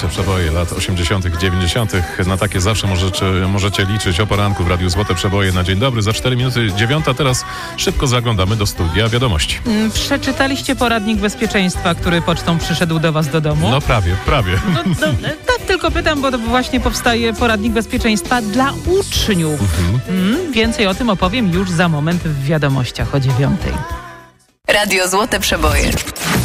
Złote przeboje lat 80., 90. Na takie zawsze możecie liczyć o poranku w Radiu Złote Przeboje na dzień dobry. Za 4 minuty 9. Teraz szybko zaglądamy do studia wiadomości. Przeczytaliście poradnik bezpieczeństwa, który pocztą przyszedł do was do domu? No prawie. Tak tylko pytam, bo to właśnie powstaje poradnik bezpieczeństwa dla uczniów. Więcej o tym opowiem już za moment w wiadomościach o 9. Radio Złote Przeboje.